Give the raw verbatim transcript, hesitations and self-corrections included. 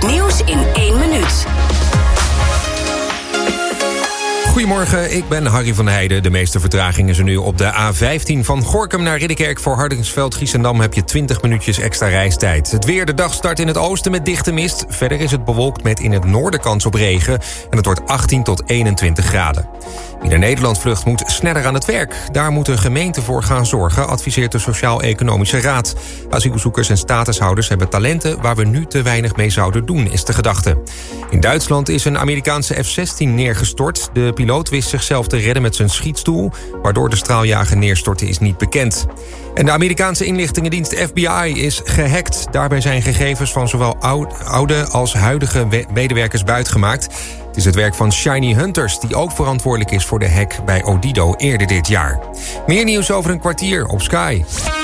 Het nieuws in één minuut. Goedemorgen, ik ben Harry van Heijden. De meeste vertraging is er nu op de A vijftien van Gorinchem naar Ridderkerk. Voor Hardingsveld, Giessendam heb je twintig minuutjes extra reistijd. Het weer, de dag start in het oosten met dichte mist. Verder is het bewolkt met in het noorden kans op regen. En het wordt achttien tot eenentwintig graden. Wie naar Nederland vlucht moet sneller aan het werk. Daar moet een gemeente voor gaan zorgen, adviseert de Sociaal-Economische Raad. Asielzoekers en statushouders hebben talenten waar we nu te weinig mee zouden doen, is de gedachte. In Duitsland is een Amerikaanse F zestien neergestort. De piloot wist zichzelf te redden met zijn schietstoel. Waardoor de straaljager neerstortte is niet bekend. En de Amerikaanse inlichtingendienst F B I is gehackt. Daarbij zijn gegevens van zowel oude als huidige medewerkers buitgemaakt. Het is het werk van Shiny Hunters, die ook verantwoordelijk is voor de hack bij Odido eerder dit jaar. Meer nieuws over een kwartier op Sky.